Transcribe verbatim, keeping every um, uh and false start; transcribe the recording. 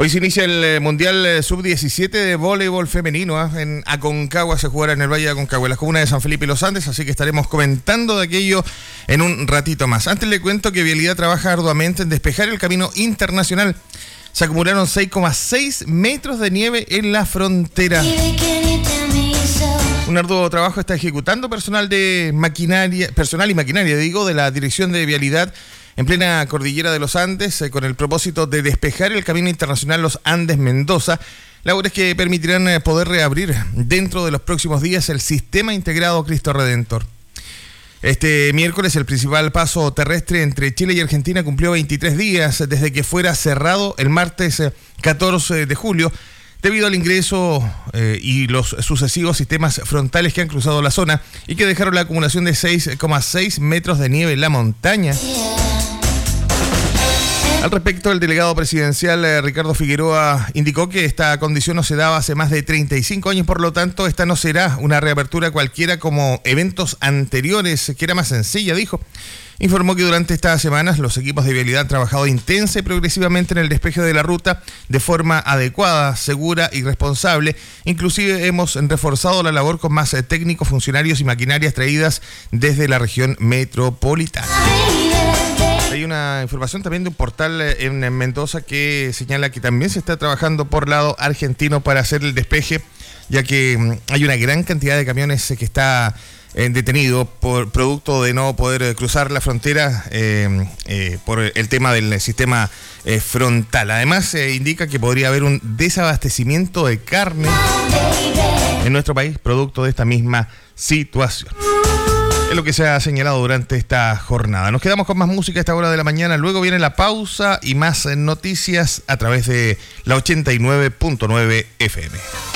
Hoy se inicia el Mundial sub diecisiete de voleibol femenino. ¿eh? En Aconcagua se jugará en el Valle de Aconcagua, en la comuna de San Felipe y Los Andes, así que estaremos comentando de aquello en un ratito más. Antes le cuento que Vialidad trabaja arduamente en despejar el camino internacional. Se acumularon seis coma seis metros de nieve en la frontera. Un arduo trabajo está ejecutando personal de maquinaria, personal y maquinaria, digo, de la Dirección de Vialidad en plena cordillera de los Andes, eh, con el propósito de despejar el camino internacional Los Andes-Mendoza, labores que permitirán eh, poder reabrir dentro de los próximos días el sistema integrado Cristo Redentor. Este miércoles el principal paso terrestre entre Chile y Argentina cumplió veintitrés días desde que fuera cerrado el martes eh, catorce de julio, debido al ingreso eh, y los sucesivos sistemas frontales que han cruzado la zona y que dejaron la acumulación de seis coma seis metros de nieve en la montaña. Al respecto, el delegado presidencial eh, Ricardo Figueroa indicó que esta condición no se daba hace más de treinta y cinco años, por lo tanto, esta no será una reapertura cualquiera como eventos anteriores, que era más sencilla, dijo. Informó que durante estas semanas los equipos de vialidad han trabajado intensa y progresivamente en el despeje de la ruta de forma adecuada, segura y responsable. Inclusive hemos reforzado la labor con más eh, técnicos, funcionarios y maquinarias traídas desde la región metropolitana. Hay una información también de un portal en Mendoza que señala que también se está trabajando por lado argentino para hacer el despeje, ya que hay una gran cantidad de camiones que está eh, detenido por producto de no poder cruzar la frontera eh, eh, por el tema del sistema eh, frontal. Además, eh, indica que podría haber un desabastecimiento de carne en nuestro país producto de esta misma situación. Es lo que se ha señalado durante esta jornada. Nos quedamos con más música a esta hora de la mañana. Luego viene la pausa y más noticias a través de la ochenta y nueve punto nueve F M.